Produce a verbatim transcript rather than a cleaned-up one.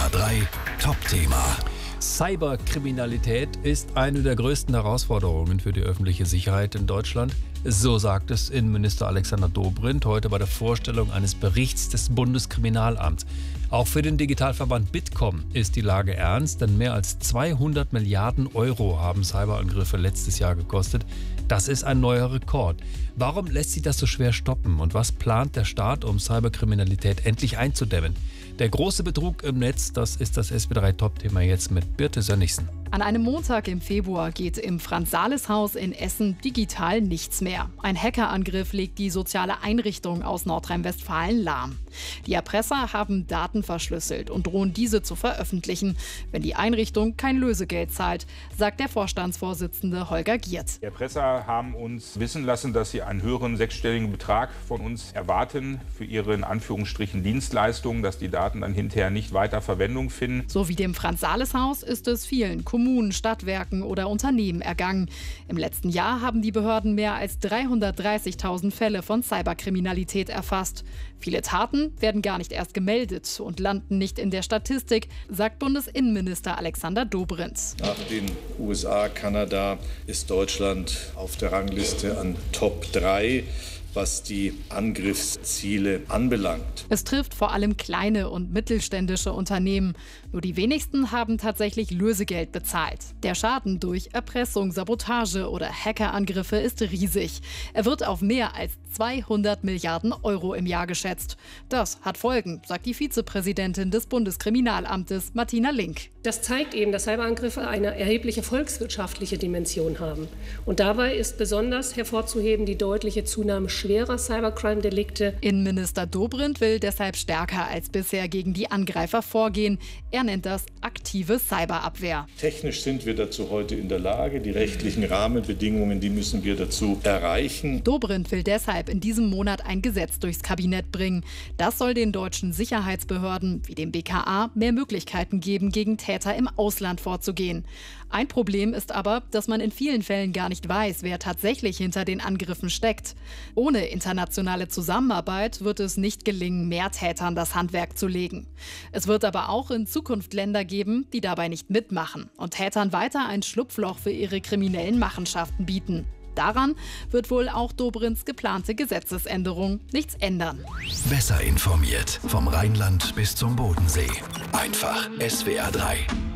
drei Top-Thema. Cyberkriminalität ist eine der größten Herausforderungen für die öffentliche Sicherheit in Deutschland. So sagt es Innenminister Alexander Dobrindt heute bei der Vorstellung eines Berichts des Bundeskriminalamts. Auch für den Digitalverband Bitkom ist die Lage ernst, denn mehr als zweihundert Milliarden Euro haben Cyberangriffe letztes Jahr gekostet. Das ist ein neuer Rekord. Warum lässt sich das so schwer stoppen und was plant der Staat, um Cyberkriminalität endlich einzudämmen? Der große Betrug im Netz, das ist das S W drei Top-Thema jetzt mit Birte Sönnigsen. An einem Montag im Februar geht im Franz-Sales-Haus in Essen digital nichts mehr. Ein Hackerangriff legt die soziale Einrichtung aus Nordrhein-Westfalen lahm. Die Erpresser haben Daten verschlüsselt und drohen diese zu veröffentlichen, wenn die Einrichtung kein Lösegeld zahlt, sagt der Vorstandsvorsitzende Holger Giert. Die Erpresser haben uns wissen lassen, dass sie einen höheren sechsstelligen Betrag von uns erwarten für ihre in Anführungsstrichen Dienstleistungen, dass die Daten dann hinterher nicht weiter Verwendung finden. So wie dem Franz-Sales-Haus ist es vielen Kommunen, Stadtwerken oder Unternehmen ergangen. Im letzten Jahr haben die Behörden mehr als dreihundertdreißigtausend Fälle von Cyberkriminalität erfasst. Viele Taten werden gar nicht erst gemeldet und landen nicht in der Statistik, sagt Bundesinnenminister Alexander Dobrindt. Nach den U S A, Kanada ist Deutschland auf der Rangliste an Top drei. Was die Angriffsziele anbelangt. Es trifft vor allem kleine und mittelständische Unternehmen. Nur die wenigsten haben tatsächlich Lösegeld bezahlt. Der Schaden durch Erpressung, Sabotage oder Hackerangriffe ist riesig. Er wird auf mehr als zweihundert Milliarden Euro im Jahr geschätzt. Das hat Folgen, sagt die Vizepräsidentin des Bundeskriminalamtes Martina Link. Das zeigt eben, dass Cyberangriffe eine erhebliche volkswirtschaftliche Dimension haben. Und dabei ist besonders hervorzuheben die deutliche Zunahme schwerer Cybercrime-Delikte. Innenminister Dobrindt will deshalb stärker als bisher gegen die Angreifer vorgehen. Er nennt das aktive Cyberabwehr. Technisch sind wir dazu heute in der Lage. Die rechtlichen Rahmenbedingungen, die müssen wir dazu erreichen. Dobrindt will deshalb in diesem Monat ein Gesetz durchs Kabinett bringen. Das soll den deutschen Sicherheitsbehörden wie dem B K A mehr Möglichkeiten geben, gegen Täter im Ausland vorzugehen. Ein Problem ist aber, dass man in vielen Fällen gar nicht weiß, wer tatsächlich hinter den Angriffen steckt. Ohne internationale Zusammenarbeit wird es nicht gelingen, mehr Tätern das Handwerk zu legen. Es wird aber auch in Zukunft Länder geben, die dabei nicht mitmachen und Tätern weiter ein Schlupfloch für ihre kriminellen Machenschaften bieten. Daran wird wohl auch Dobrindts geplante Gesetzesänderung nichts ändern. Besser informiert vom Rheinland bis zum Bodensee. Einfach S W R drei.